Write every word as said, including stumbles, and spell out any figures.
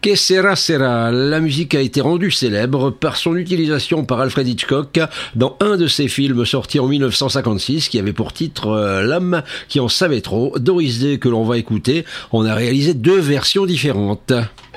Que sera sera, la musique a été rendue célèbre par son utilisation par Alfred Hitchcock dans un de ses films sortis en dix-neuf cent cinquante-six qui avait pour titre euh, L'homme qui en savait trop. Doris Day que l'on va écouter, on a réalisé deux versions différentes.